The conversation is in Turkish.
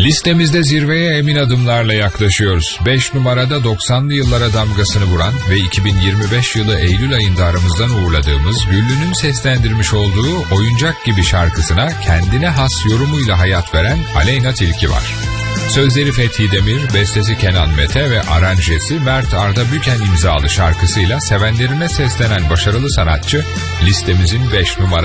Listemizde zirveye emin adımlarla yaklaşıyoruz. 5 numarada 90'lı yıllara damgasını vuran ve 2025 yılı Eylül ayında aramızdan uğurladığımız Güllü'nün seslendirmiş olduğu Oyuncak Gibi şarkısına kendine has yorumuyla hayat veren Aleyna Tilki var. Sözleri Fethi Demir, bestesi Kenan Mete ve aranjesi Mert Arda Büken imzalı şarkısıyla sevenlerine seslenen başarılı sanatçı listemizin 5 numara